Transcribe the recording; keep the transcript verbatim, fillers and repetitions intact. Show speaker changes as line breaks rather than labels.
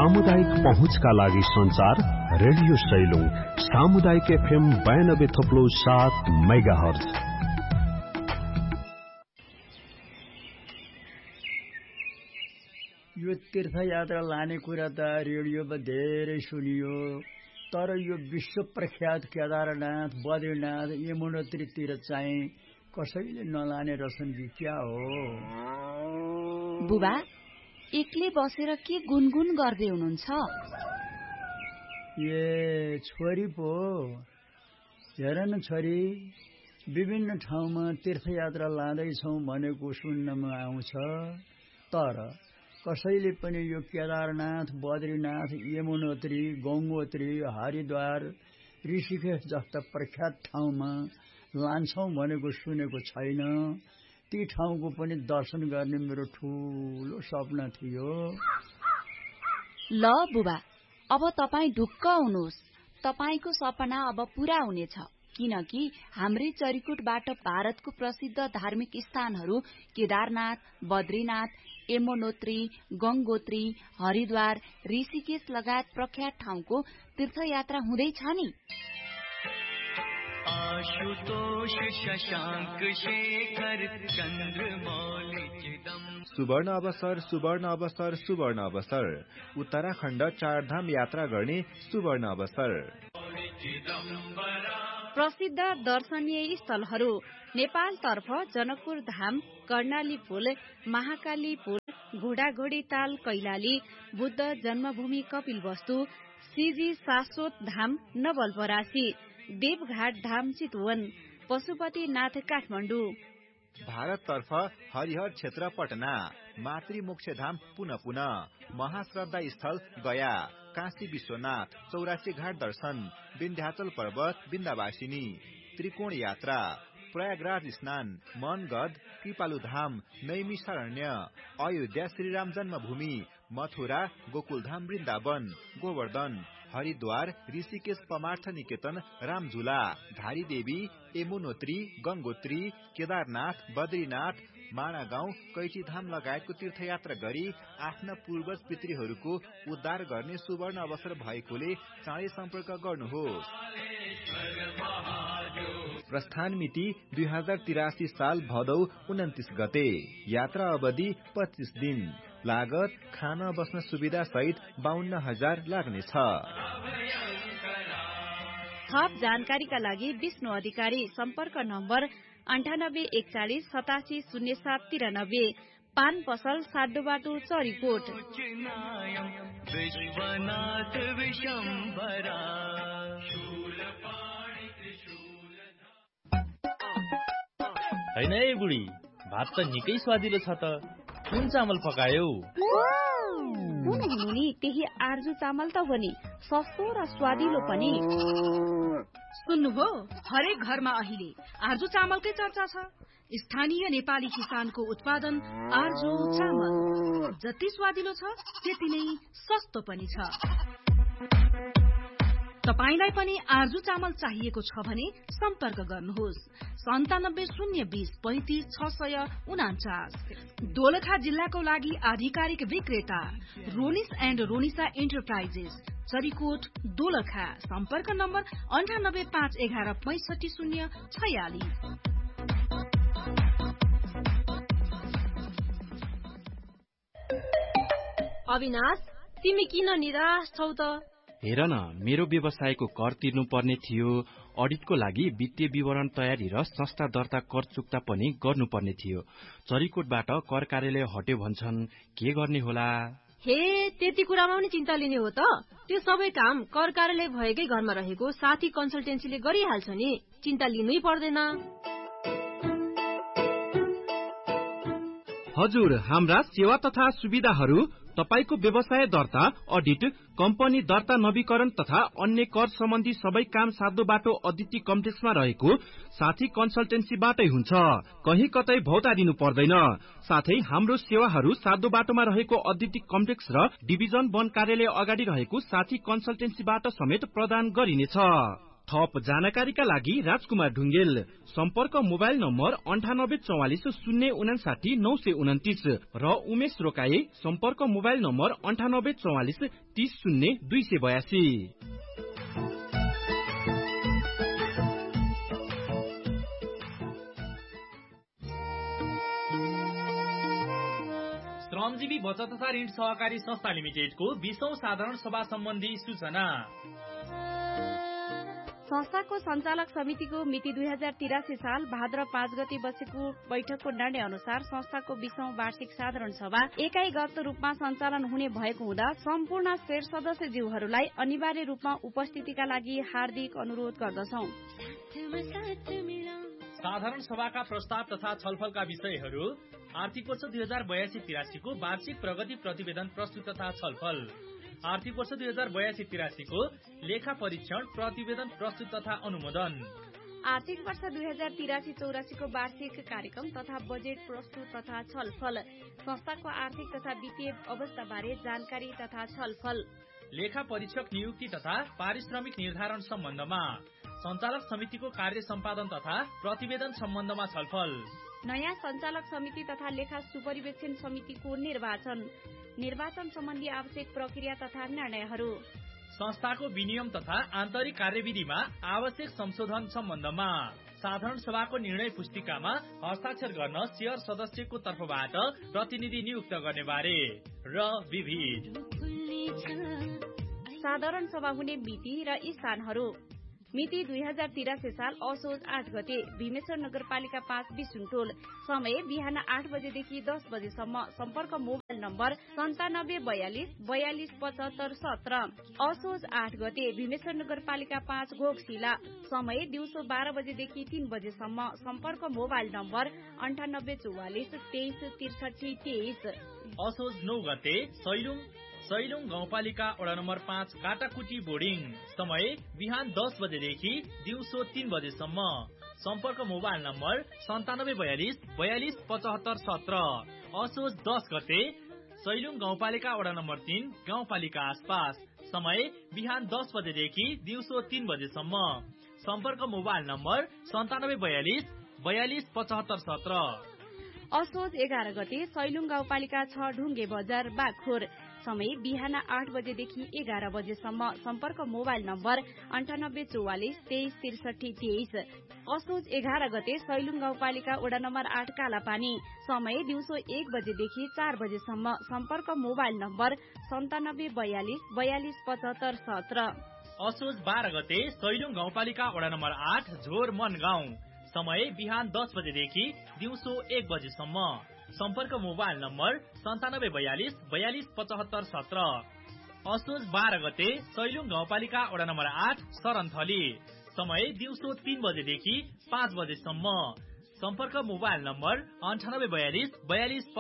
सामुदायिक पहुँचका लागि संचार रेडियो सैलुङ सामुदायिक एफएम बयानब्बे थप्लो सात मेगाहर्ज।
यो तीर्थयात्रा लाने कुरा त रेडियोमा धेरै सुनियो, तर यो विश्व प्रख्यात केदारनाथ, बद्रीनाथ, यमुनोत्रीतिर चाहिँ कसैले नलाने रहेछन् कि क्या हो?
बुबा एक्लै बसेर के गुनगुन गर्दै हुनुहुन्छ?
ए छोरी पो, हेर न छोरी, विभिन्न ठाउँमा तीर्थयात्रा लाँदैछौँ भनेको सुन्नमा आउँछ, तर कसैले पनि यो केदारनाथ, बद्रीनाथ, यमुनोत्री, गंगोत्री, हरिद्वार, ऋषिकेश जस्ता प्रख्यात ठाउँमा लान्छौं भनेको सुनेको छैन। ती ठाउँको पनि दर्शन गर्ने मेरो ठूलो सपना थियो।
ल बुबा, अब तपाई ढुक्क हुनुहोस्, तपाईको सपना अब पूरा हुनेछ, किनकि हाम्रै चरिकोटबाट भारतको प्रसिद्ध धार्मिक स्थानहरू केदारनाथ, बद्रीनाथ, यमुनोत्री, गंगोत्री, हरिद्वार, ऋषिकेश लगायत प्रख्यात ठाउँको तीर्थयात्रा हुँदैछ नि।
आशुतोष शशांक शेखर चंद्रमौली चिदम।
सुवर्ण अवसर सुवर्ण अवसर सुवर्ण अवसर उत्तराखण्ड चारधाम यात्रा गर्ने सुवर्ण अवसर।
प्रसिद्ध दर्शनीय स्थलहरू नेपालतर्फ जनकपुर धाम, कर्णाली पुल, महाकाली पुल, घोडाघोडी ताल कैलाली, बुद्ध जन्मभूमि कपिलवस्तु, सीजी शाश्वत धाम नवलपरासी, देवघाट धाम चितवन, पशुपतिनाथ काठमाडौँ।
भारततर्फ हरिहर क्षेत्र पटना, मातृमोक्ष धाम पुनः पुनः, महाश्रद्धा स्थल गया, काशी विश्वनाथ, चौरासी घाट दर्शन, विन्ध्याचल पर्वत, विन्ध्यवासिनी, त्रिकोण यात्रा, प्रयागराज स्नान, मनगढ, कृपालु धाम, नैमिषारण्य, अयोध्या श्रीराम जन्मभूमि, मथुरा, गोकुलधाम वृन्दावन, गोवर्धन, हरिद्वार, ऋषिकेश परमार्थ निकेतन, रामझुला, धारीदेवी, यमुनोत्री, गंगोत्री, केदारनाथ, बद्रीनाथ, माणागाउँ, कैचीधाम लगायतको तीर्थयात्रा गरी आफ्ना पूर्वज पितृहरूको उद्धार गर्ने सुवर्ण अवसर भएकोले चाँडै सम्पर्क गर्नुहोस्। प्रस्थान मिति दुई हजार तिरासी साल भदौ उन्तिस गते, यात्रा अवधि पच्चीस दिन, लागत खाना बस्न सुविधा सहित बाहन्न हजार लाग्नेछ।
थप जानकारीका लागि विष्णु अधिकारी, सम्पर्क नम्बर अन्ठानब्बे एकचालिस सतासी शून्य सात तिरानब्बे, पान पसल साडो बाटो चरिकोट।
विश्वनाथ विशम्भरा।
हैन ए बुढी, भात त निकै स्वादिलो छ त, कुन चामल पकायौ?
कुन हुनु नि, त्यही आर्जु चामल त हो नि, सस्तो र स्वादिलो पनि।
सुन्नुभयो, हरेक घरमा अहिले आर्जु चामलकै चर्चा छ। स्थानीय नेपाली किसानको उत्पादन आर्जु चामल जति स्वादिलो छ त्यति नै सस्तो पनि छ। तपाईलाई पनि आर्जु चामल चाहिएको छ भने सम्पर्क गर्नुहोस् सन्तानब्बे शून्य बीस पैंतिस छ सय उनाचास। दोलखा जिल्लाको लागि आधिकारिक विक्रेता रोनिस एण्ड रोनिसा एन्टरप्राइजेस, चरिकोट, दोलखा। सम्पर्क नम्बर अन्ठानब्बे पाँच एघार पैंसठी शून्य छयालिस।
अविनाश, तिमी किन निराश छौ त?
हेर न, मेरो व्यवसायको कर तिर्नु पर्ने थियो, अडिटको लागि वित्तीय विवरण तयारी र संस्था दर्ता कर चुक्ता पनि गर्नुपर्ने थियो। चरिकोटबाट कर कार्यालय हट्यो भन्छन्, के गर्ने होला?
हे, त्यति कुरामा पनि चिन्ता लिने हो त? त्यो सबै काम कर कार्यालय भएकै घरमा रहेको साथी कन्सल्टेन्सीले गरिहाल्छ नि, चिन्ता लिनै पर्दैन।
हजुर, हाम्रा सेवा तथा सुविधाहरू तपाईको व्यवसाय दर्ता, अडिट, कम्पनी दर्ता नवीकरण तथा अन्य कर सम्बन्धी सबै काम साध्य बाटो अदिति कम्प्लेक्समा रहेको साथी कन्सल्टेन्सीबाटै हुन्छ। कहीँ कतै भौता दिनु पर्दैन। साथै हाम्रो सेवाहरू साध्य बाटोमा रहेको अदिति कम्प्लेक्स र डिभिजन वन कार्यालय अगाडि रहेको साथी कन्सल्टेन्सीबाट समेत प्रदान गरिनेछ। थप जानकारीका लागि राजकुमार ढुङ्गेल सम्पर्क मोबाइल नम्बर अन्ठानब्बे चौवालिस शून्य उनासाठी नौ सय उन्तिस र उमेश रोकाए सम्पर्क मोबाइल नम्बर अन्ठानब्बे चौवालिस तीस शून्य दुई सय बयासी।
श्रमजीवी बचत तथा ऋण सहकारी संस्था लिमिटेडको बीसौं साधारण सभा सम्बन्धी सूचना।
संस्थाको सञ्चालक समितिको मिति दुई हजार तिरासी साल भाद्र पाँच गते बसेको बैठकको निर्णय अनुसार संस्थाको बीसौं वार्षिक साधारण सभा एकाइगत रूपमा सञ्चालन हुने भएको हुँदा सम्पूर्ण शेर सदस्यज्यूहरूलाई अनिवार्य रूपमा उपस्थितिका लागि हार्दिक अनुरोध गर्दछौं।
साधारण सभाका प्रस्ताव तथा छलफलका विषयहरू आर्थिक वर्ष दुई हजार बयासी तिरासीको वार्षिक प्रगति प्रतिवेदन प्रस्तुत तथा छलफल, आर्थिक वर्ष दुई हजार बयासी तिरासीको लेखा परीक्षण प्रतिवेदन प्रस्तुत तथा अनुमोदन,
आर्थिक वर्ष दुई हजार तिरासी चौरासीको वार्षिक कार्यक्रम तथा बजेट प्रस्तुत तथा छलफल, संस्थाको आर्थिक तथा वित्तीय अवस्थाबारे जानकारी तथा छलफल,
लेखा परीक्षक नियुक्ति तथा पारिश्रमिक निर्धारण सम्बन्धमा, सञ्चालक समितिको कार्य सम्पादन तथा प्रतिवेदन सम्बन्धमा छलफल,
नयाँ सञ्चालक समिति तथा लेखा सुपरिवेक्षण समितिको निर्वाचन, निर्वाचन सम्बन्धी आवश्यक प्रक्रिया तथा निर्णयहरू,
संस्थाको विनियम तथा आन्तरिक कार्यविधिमा आवश्यक संशोधन सम्बन्धमा, साधारण सभाको निर्णय पुस्तिकामा हस्ताक्षर गर्न शेयर सदस्यको तर्फबाट प्रतिनिधि नियुक्त गर्ने बारे र विविध।
साधारण सभा हुने मिति र स्थानहरू। मिति दुई हजार तिरासी साल असोज आठ गते भीमेश्वर नगरपालिका पाँच बिसुनटोल, समय बिहान आठ बजेदेखि दस बजेसम्म, सम्पर्क मोबाइल नम्बर सन्तानब्बे बयालिस बयालिस पचहत्तर सत्र। असोज आठ गते भीमेश्वर नगरपालिका पाँच घोकशिला, समय दिउँसो बाह्र बजेदेखि तीन बजेसम्म, सम्पर्क मोबाइल नम्बर अन्ठानब्बे चौवालिस तेइस त्रिसठी तेइस।
असोज नौ गते सैलुङ सैलुङ गाउँपालिका वडा नम्बर पाँच काटाकुटी बोर्डिङ, समय बिहान दस बजेदेखि दिउँसो तीन बजेसम्म, सम्पर्क मोबाइल नम्बर सन्तानब्बे बयालिस बयालिस पचहत्तर सत्र। असोज दस गते सैलुङ गाउँपालिका वडा नम्बर तीन गाउँपालिका आसपास, समय बिहान दस बजेदेखि दिउँसो तीन बजेसम्म, सम्पर्क मोबाइल नम्बर सन्तानब्बे बयालिस बयालिस पचहत्तर सत्र।
असोज एघार गते सैलुङ गाउँपालिका छ ढुङ्गे बजार बागखोर, समय बिहान आठ बजेदेखि एघार बजेसम्म, सम्पर्क मोबाइल नम्बर अन्ठानब्बे चौवालिस तेइस त्रिसठी तेइस। असोज एघार गते सैलुङ गाउँपालिका वडा नम्बर आठ कालापानी, समय दिउँसो एक बजेदेखि चार बजेसम्म, सम्पर्क मोबाइल नम्बर सन्तानब्बे बयालिस बयालिस पचहत्तर सत्र।
असोज बाह्र गते सैलुङ गाउँपालिका वडा नम्बर आठ झोर मन गाउँ, समय बिहान दस बजेदेखि दिउँसो एक बजेसम्म, सम्पर्क मोबाइल नम्बर सन्तानब्बे बयालिस बयालिस पचहत्तर सत्र। असोज बाह्र गते सैलुङ गाउँपालिका वडा नम्बर आठ सरनथली, समय दिउँसो तीन बजेदेखि पाँच बजेसम्म, सम्पर्क मोबाइल नम्बर अन्ठानब्बे बयालिस बयालिस